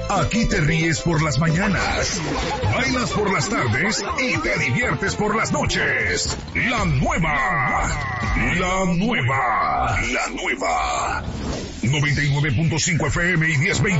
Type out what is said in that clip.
Aquí te ríes por las mañanas, bailas por las tardes y te diviertes por las noches. La nueva 99.5 FM y 1020